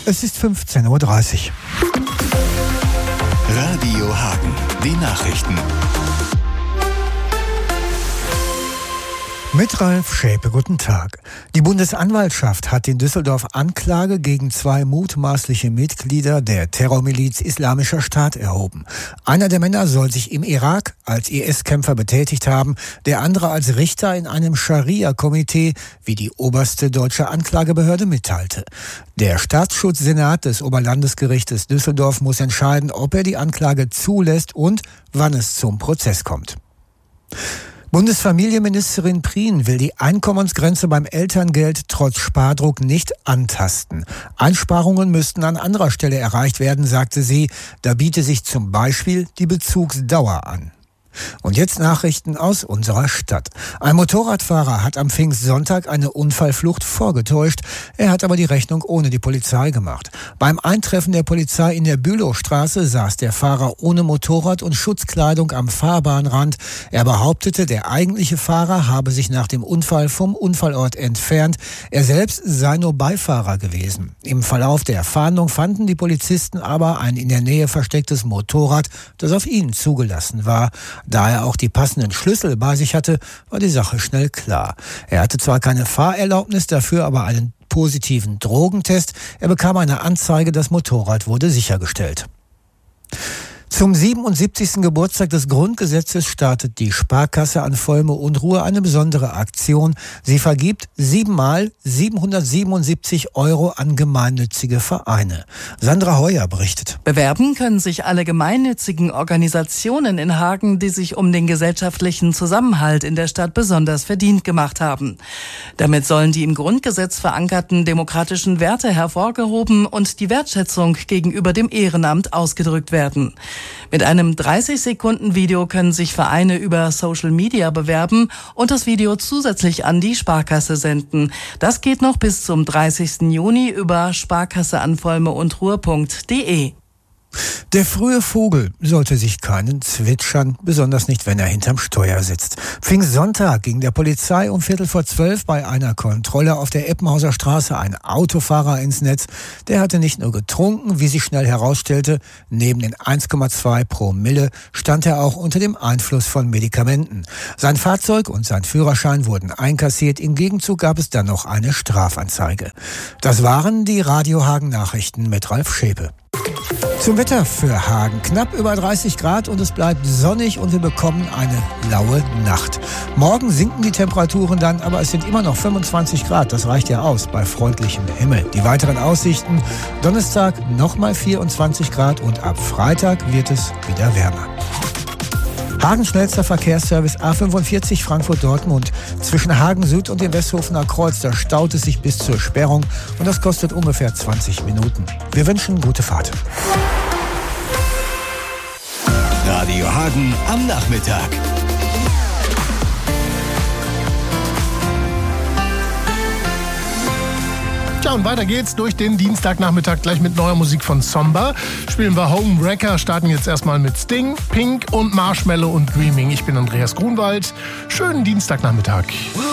Es ist 15:30 Uhr. Radio Hagen, die Nachrichten. Mit Ralf Schäpe, guten Tag. Die Bundesanwaltschaft hat in Düsseldorf Anklage gegen 2 mutmaßliche Mitglieder der Terrormiliz Islamischer Staat erhoben. Einer der Männer soll sich im Irak als IS-Kämpfer betätigt haben, der andere als Richter in einem Scharia-Komitee, wie die oberste deutsche Anklagebehörde mitteilte. Der Staatsschutzsenat des Oberlandesgerichtes Düsseldorf muss entscheiden, ob er die Anklage zulässt und wann es zum Prozess kommt. Bundesfamilienministerin Prien will die Einkommensgrenze beim Elterngeld trotz Spardruck nicht antasten. Einsparungen müssten an anderer Stelle erreicht werden, sagte sie. Da biete sich zum Beispiel die Bezugsdauer an. Und jetzt Nachrichten aus unserer Stadt. Ein Motorradfahrer hat am Pfingstsonntag eine Unfallflucht vorgetäuscht. Er hat aber die Rechnung ohne die Polizei gemacht. Beim Eintreffen der Polizei in der Bülowstraße saß der Fahrer ohne Motorrad und Schutzkleidung am Fahrbahnrand. Er behauptete, der eigentliche Fahrer habe sich nach dem Unfall vom Unfallort entfernt. Er selbst sei nur Beifahrer gewesen. Im Verlauf der Fahndung fanden die Polizisten aber ein in der Nähe verstecktes Motorrad, das auf ihn zugelassen war. Da er auch die passenden Schlüssel bei sich hatte, war die Sache schnell klar. Er hatte zwar keine Fahrerlaubnis, dafür aber einen positiven Drogentest. Er bekam eine Anzeige, das Motorrad wurde sichergestellt. Zum 77. Geburtstag des Grundgesetzes startet die Sparkasse an Volme und Ruhr eine besondere Aktion. Sie vergibt 7-mal 777 € an gemeinnützige Vereine. Sandra Heuer berichtet. Bewerben können sich alle gemeinnützigen Organisationen in Hagen, die sich um den gesellschaftlichen Zusammenhalt in der Stadt besonders verdient gemacht haben. Damit sollen die im Grundgesetz verankerten demokratischen Werte hervorgehoben und die Wertschätzung gegenüber dem Ehrenamt ausgedrückt werden. Mit einem 30-Sekunden-Video können sich Vereine über Social Media bewerben und das Video zusätzlich an die Sparkasse senden. Das geht noch bis zum 30. Juni über sparkasseanvolmeundruhr.de. Der frühe Vogel sollte sich keinen zwitschern, besonders nicht, wenn er hinterm Steuer sitzt. Pfingstsonntag ging der Polizei um 11:45 bei einer Kontrolle auf der Eppenhauser Straße ein Autofahrer ins Netz. Der hatte nicht nur getrunken, wie sich schnell herausstellte, neben den 1,2 Promille stand er auch unter dem Einfluss von Medikamenten. Sein Fahrzeug und sein Führerschein wurden einkassiert, im Gegenzug gab es dann noch eine Strafanzeige. Das waren die Radio Hagen Nachrichten mit Ralf Schäpe. Zum Wetter für Hagen. Knapp über 30 Grad und es bleibt sonnig und wir bekommen eine laue Nacht. Morgen sinken die Temperaturen dann, aber es sind immer noch 25 Grad. Das reicht ja aus bei freundlichem Himmel. Die weiteren Aussichten: Donnerstag nochmal 24 Grad und ab Freitag wird es wieder wärmer. Hagen schnellster Verkehrsservice A45 Frankfurt-Dortmund. Zwischen Hagen Süd und dem Westhofener Kreuz, da staut es sich bis zur Sperrung und das kostet ungefähr 20 Minuten. Wir wünschen gute Fahrt. Radio Hagen am Nachmittag. Ja, und weiter geht's durch den Dienstagnachmittag gleich mit neuer Musik von Zomba. Spielen wir Homewrecker, starten jetzt erstmal mit Sting, Pink und Marshmallow und Dreaming. Ich bin Andreas Grunwald. Schönen Dienstagnachmittag.